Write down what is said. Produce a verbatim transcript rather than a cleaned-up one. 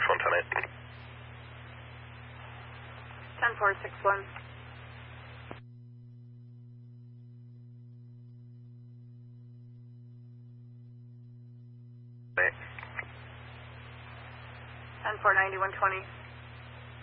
one, ten eight. ten four six one. Eight. ten four ninety one twenty.